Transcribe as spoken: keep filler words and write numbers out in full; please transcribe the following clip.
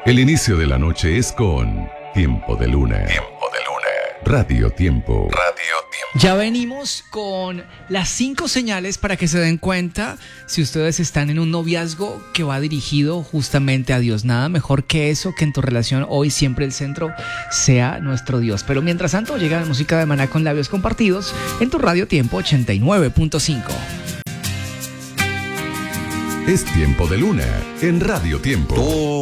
El inicio de la noche es con Tiempo de Luna. Tiempo de Luna. Radio Tiempo. Radio Tiempo. Ya venimos con las cinco señales para que se den cuenta si ustedes están en un noviazgo que va dirigido justamente a Dios. Nada mejor que eso, que en tu relación hoy siempre el centro sea nuestro Dios. Pero mientras tanto llega la música de Maná con labios compartidos en tu Radio Tiempo ochenta y nueve punto cinco. Es Tiempo de Luna en Radio Tiempo.